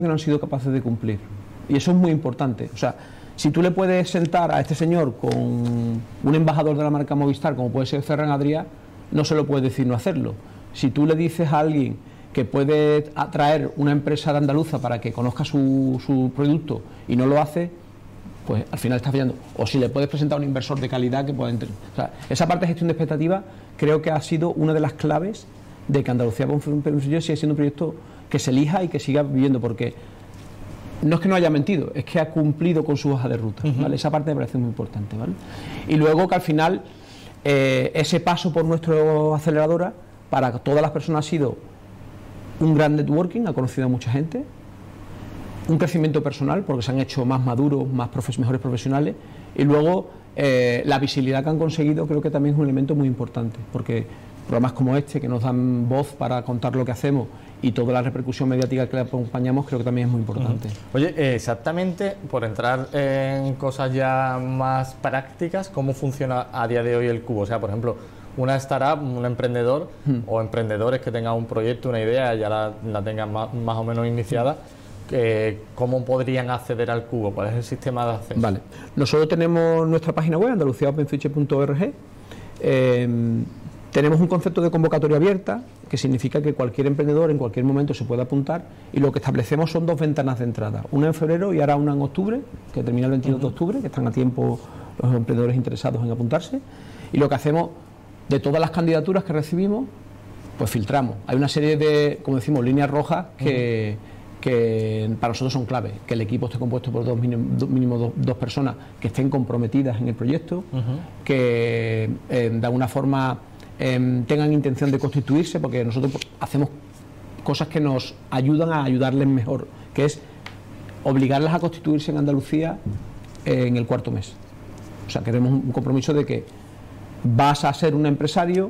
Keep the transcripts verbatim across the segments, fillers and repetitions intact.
que no han sido capaces de cumplir. Y eso es muy importante. O sea, si tú le puedes sentar a este señor con un embajador de la marca Movistar, como puede ser Ferran Adrià, no se lo puedes decir no hacerlo. Si tú le dices a alguien que puede atraer una empresa de andaluza para que conozca su, su producto y no lo hace, pues al final está fallando. O si le puedes presentar a un inversor de calidad que pueda entrar. O sea, esa parte de gestión de expectativas creo que ha sido una de las claves de que Andalucía siga siendo un proyecto que se elija y que siga viviendo, porque no es que no haya mentido, es que ha cumplido con su hoja de ruta, ¿vale? Uh-huh. Esa parte me parece muy importante, ¿vale? Y luego que al final eh, ese paso por nuestra aceleradora para todas las personas ha sido un gran networking, ha conocido a mucha gente, un crecimiento personal porque se han hecho más maduros, más profes, mejores profesionales, y luego eh, la visibilidad que han conseguido creo que también es un elemento muy importante, porque programas como este que nos dan voz para contar lo que hacemos y toda la repercusión mediática que le acompañamos creo que también es muy importante. Uh-huh. Oye, eh, exactamente, por entrar en cosas ya más prácticas, ¿cómo funciona a día de hoy el Cubo? O sea, por ejemplo, una startup, un emprendedor uh-huh. o emprendedores que tengan un proyecto, una idea, ya la, la tengan más, más o menos iniciada, eh, ¿cómo podrían acceder al Cubo? ¿Cuál es el sistema de acceso? Vale, nosotros tenemos nuestra página web, andalucía open future punto org. Eh, Tenemos un concepto de convocatoria abierta, que significa que cualquier emprendedor en cualquier momento se puede apuntar, y lo que establecemos son dos ventanas de entrada, una en febrero y ahora una en octubre, que termina el veintidós uh-huh. de octubre, que están a tiempo los emprendedores interesados en apuntarse, y lo que hacemos, de todas las candidaturas que recibimos, pues filtramos. Hay una serie de, como decimos, líneas rojas que, uh-huh. que para nosotros son clave, que el equipo esté compuesto por dos mínimo, dos, mínimo dos, dos personas que estén comprometidas en el proyecto, uh-huh. que eh, de alguna forma Eh, tengan intención de constituirse, porque nosotros hacemos cosas que nos ayudan a ayudarles mejor, que es obligarlas a constituirse en Andalucía eh, en el cuarto mes. O sea, queremos un compromiso de que vas a ser un empresario,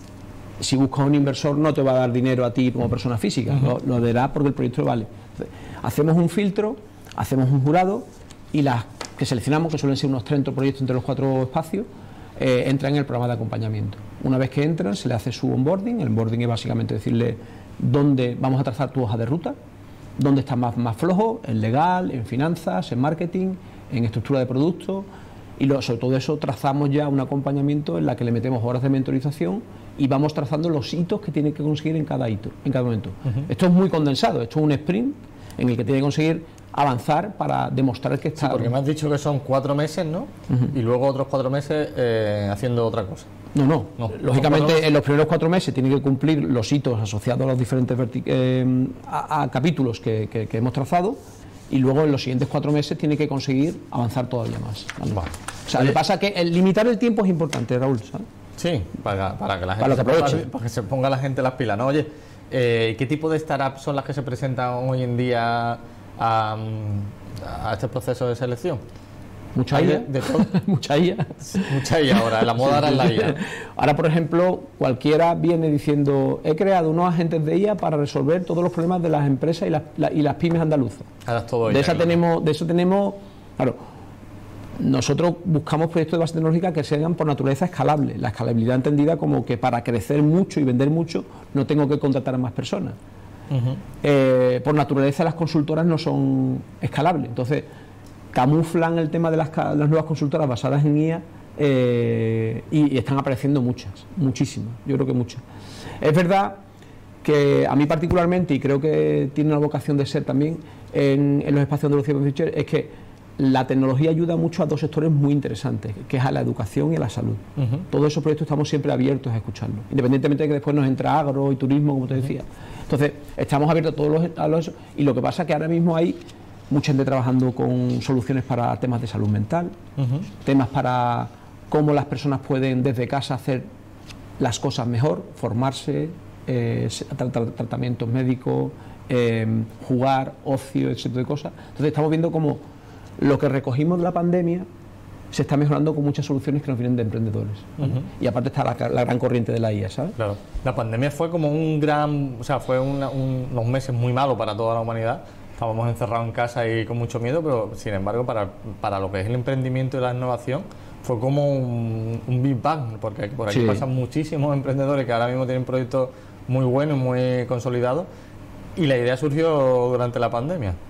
si buscas un inversor no te va a dar dinero a ti como persona física, uh-huh. lo, lo dará porque el proyecto vale. Entonces, hacemos un filtro, hacemos un jurado y las que seleccionamos, que suelen ser unos treinta proyectos entre los cuatro espacios, Eh, entra en el programa de acompañamiento. Una vez que entran, se le hace su onboarding. El onboarding es básicamente decirle dónde vamos a trazar tu hoja de ruta, dónde estás más, más flojo, en legal, en finanzas, en marketing, en estructura de productos, y lo, sobre todo eso trazamos ya un acompañamiento en la que le metemos horas de mentorización y vamos trazando los hitos que tiene que conseguir en cada hito, en cada momento. Uh-huh. Esto es muy condensado, esto es un sprint en el que tiene que conseguir avanzar para demostrar que está... Sí, porque me has dicho que son cuatro meses, ¿no? Uh-huh. Y luego otros cuatro meses eh, haciendo otra cosa. No, no, no. Lógicamente en los primeros cuatro meses tiene que cumplir los hitos asociados a los diferentes vertic- eh, a, a capítulos que, que, que hemos trazado, y luego en los siguientes cuatro meses tiene que conseguir avanzar todavía más. ¿Vale? Vale. O sea, Oye, le pasa que el limitar el tiempo es importante, Raúl, ¿sabes? Sí, para, para que la gente para, que se ponga, para que se ponga la gente las pilas, ¿no? Oye, eh, ¿qué tipo de startups son las que se presentan hoy en día a, a este proceso de selección? Mucha I A, de, de todo. mucha I A. Mucha I A ahora, la moda ahora es la I A, ¿no? Ahora, por ejemplo, cualquiera viene diciendo, he creado unos agentes de I A para resolver todos los problemas de las empresas y las, la, y las pymes andaluzas. Ahora es todo de, I A, esa claro. tenemos, de eso tenemos, claro, nosotros buscamos proyectos de base tecnológica que sean por naturaleza escalables. La escalabilidad entendida como que para crecer mucho y vender mucho no tengo que contratar a más personas. Uh-huh. Eh, por naturaleza las consultoras no son escalables, entonces camuflan el tema de las, las nuevas consultoras basadas en I A eh, y, y están apareciendo muchas, muchísimas, yo creo que muchas. Es verdad que a mí particularmente, y creo que tiene una vocación de ser también en, en los espacios de Andalucía Open Future, es que la tecnología ayuda mucho a dos sectores muy interesantes, que es a la educación y a la salud. Uh-huh. Todos esos proyectos estamos siempre abiertos a escucharlos, independientemente de que después nos entra agro y turismo, como te decía. Entonces, estamos abiertos a todos los, a los... Y lo que pasa es que ahora mismo hay mucha gente trabajando con soluciones para temas de salud mental, uh-huh. temas para cómo las personas pueden desde casa hacer las cosas mejor, formarse, eh, tratar tratamientos médicos, eh, jugar, ocio, ese tipo de cosas. Entonces, estamos viendo cómo lo que recogimos de la pandemia se está mejorando con muchas soluciones que nos vienen de emprendedores, ¿vale? Uh-huh. Y aparte está la, la gran corriente de la I A, ¿sabes? Claro. La pandemia fue como un gran, o sea, fue una, un, unos meses muy malos para toda la humanidad. Estábamos encerrados en casa y con mucho miedo, pero sin embargo para, para lo que es el emprendimiento y la innovación fue como un, un Big Bang, porque por aquí sí. pasan muchísimos emprendedores que ahora mismo tienen proyectos muy buenos, muy consolidados. Y la idea surgió durante la pandemia.